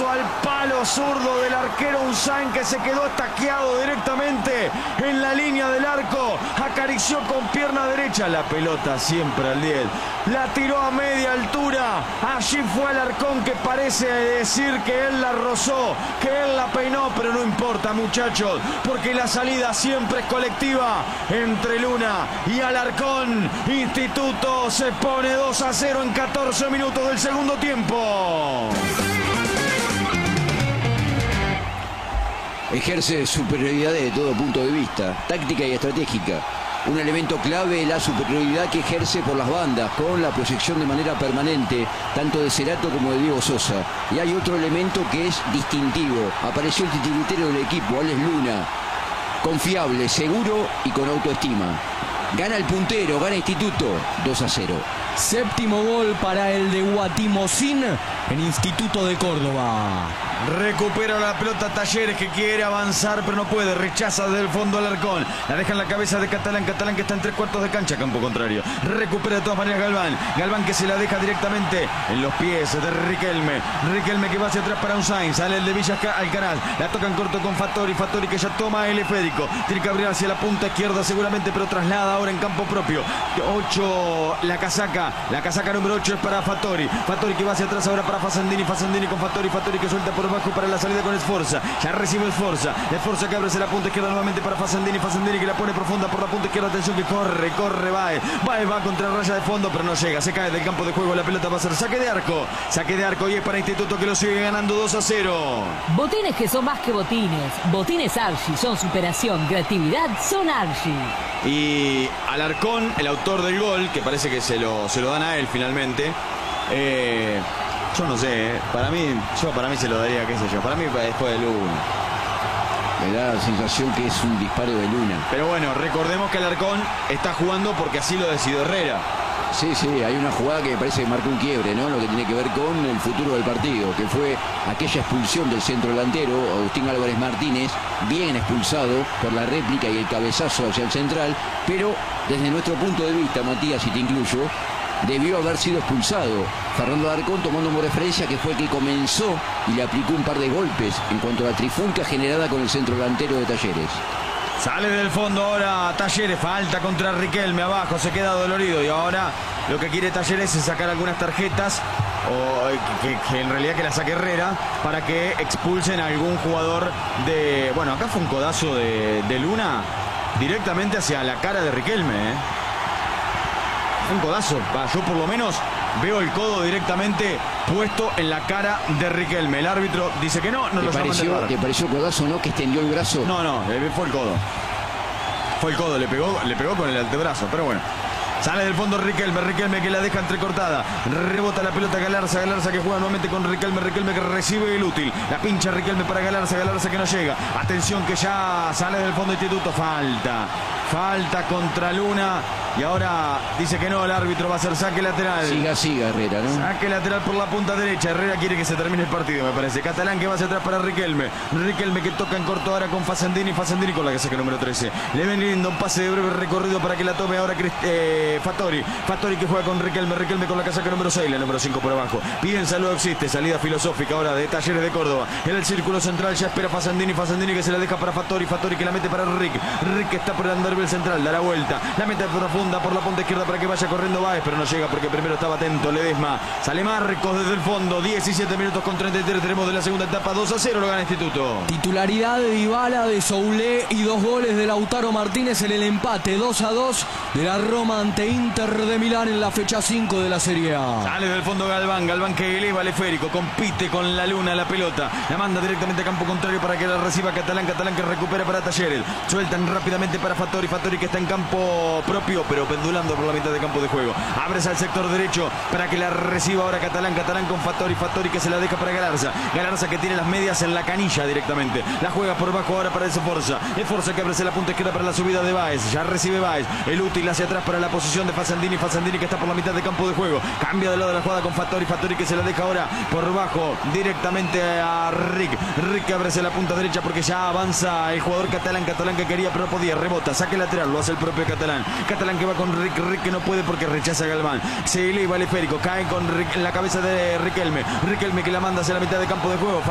cabezazo al palo zurdo del arquero Unzain, que se quedó estaqueado directamente en la línea del arco. Acarició con pierna derecha la pelota, siempre al 10. La tiró a media altura. Allí fue Alarcón, que parece decir que él la rozó, que él la peinó, pero no importa, muchachos, porque la salida siempre es colectiva entre Luna y Alarcón. Instituto se pone 2-0 en 14 minutos del segundo tiempo. Ejerce superioridad desde todo punto de vista, táctica y estratégica. Un elemento clave es la superioridad que ejerce por las bandas, con la proyección de manera permanente, tanto de Cerato como de Diego Sosa. Y hay otro elemento que es distintivo. Apareció el titiritero del equipo, Alex Luna. Confiable, seguro y con autoestima. Gana el puntero, gana Instituto, 2-0. Séptimo gol para el de Guatimozín en Instituto de Córdoba. Recupera la pelota Talleres, que quiere avanzar pero no puede, rechaza desde el fondo Alarcón, la deja en la cabeza de Catalán, Catalán que está en 3/4 de cancha, campo contrario, recupera de todas maneras Galván, Galván que se la deja directamente en los pies de Riquelme, Riquelme que va hacia atrás para Unzain, sale el de Villa Alcaraz, la toca en corto con Fattori, Fattori que ya toma el esférico, tiene que abrir hacia la punta izquierda seguramente, pero traslada ahora en campo propio, 8 la casaca número 8 es para Fattori, Fattori que va hacia atrás ahora para Fasandini, Fasandini con Fattori, Fattori que suelta por abajo para la salida con Sforza, ya recibe Sforza que abre la punta izquierda nuevamente para Fasandini, Fasandini que la pone profunda por la punta izquierda, atención que corre Baez va contra raya de fondo pero no llega, se cae del campo de juego, la pelota va a ser saque de arco y es para Instituto, que lo sigue ganando 2-0. Botines que son más que botines, botines Archie son superación, creatividad son Archie. Y Alarcón, el autor del gol, que parece que se lo dan a él finalmente, yo no sé, para mí se lo daría, qué sé yo, para mí después de Luna. Me da la sensación que es un disparo de Luna. Pero bueno, recordemos que Alarcón está jugando porque así lo decidió Herrera. Sí, hay una jugada que me parece que marcó un quiebre, ¿no? Lo que tiene que ver con el futuro del partido, que fue aquella expulsión del centro delantero, Agustín Álvarez Martínez, bien expulsado por la réplica y el cabezazo hacia el central, pero desde nuestro punto de vista, Matías, y te incluyo, debió haber sido expulsado. Fernando Alarcón, tomando como referencia que fue el que comenzó y le aplicó un par de golpes en cuanto a la trifulca generada con el centro delantero de Talleres. Sale del fondo ahora Talleres, falta contra Riquelme, abajo, se queda dolorido y ahora lo que quiere Talleres es sacar algunas tarjetas, o que en realidad que la saque Herrera, para que expulsen a algún jugador de... Bueno, acá fue un codazo de Luna directamente hacia la cara de Riquelme, Un codazo, yo por lo menos veo el codo directamente puesto en la cara de Riquelme. El árbitro dice que no lo llaman del VAR. ¿Te pareció codazo, no? Que extendió el brazo. No, fue el codo. Fue el codo, le pegó con el antebrazo, pero bueno. Sale del fondo Riquelme que la deja entrecortada. Rebota la pelota Galarza que juega nuevamente con Riquelme que recibe el útil. La pincha Riquelme para Galarza que no llega. Atención que ya sale del fondo Instituto. Falta contra Luna. Y ahora dice que no, el árbitro va a hacer saque lateral. Siga Herrera, ¿no? Saque lateral por la punta derecha. Herrera quiere que se termine el partido, me parece. Catalán que va hacia atrás para Riquelme que toca en corto ahora con Fasandini con la que saca número 13. Le ven lindo un pase de breve recorrido para que la tome ahora Fattori que juega con Riquelme con la casaca número 6, la número 5 por abajo. Piden saludo, existe, salida filosófica ahora de Talleres de Córdoba. En el círculo central ya espera Fasandini que se la deja para Fattori que la mete para Rick que está por el andar central, da la vuelta, la mete profunda por la punta izquierda para que vaya corriendo Baez, pero no llega porque primero estaba atento Ledesma. Sale Marcos desde el fondo, 17 minutos con 33 tenemos de la segunda etapa, 2-0 lo gana Instituto. Titularidad de Dybala, de Soulé y 2 goles de Lautaro Martínez en el empate 2-2 de la Roma ante Inter de Milán en la fecha 5 de la Serie A. Sale del fondo Galván que eleva el esférico, compite con la Luna la pelota, la manda directamente a campo contrario para que la reciba Catalán que recupera para Talleres, sueltan rápidamente para Fattori que está en campo propio pero pendulando por la mitad de campo de juego, abres al sector derecho para que la reciba ahora Catalán con Fattori que se la deja para Galarza que tiene las medias en la canilla directamente, la juega por bajo ahora para Sforza que abre la punta izquierda para la subida de Baez, ya recibe Baez, el útil hacia atrás para la posición de Fasandini que está por la mitad de campo de juego, cambia de lado de la jugada con Fattori que se la deja ahora por bajo directamente a Rick que abre la punta derecha porque ya avanza el jugador Catalán que quería pero no podía, rebota, saque lateral, lo hace el propio Catalán que va con Rick que no puede porque rechaza a Galván, se eleva el esférico, cae con Rick en la cabeza de Riquelme que la manda hacia la mitad de campo de juego.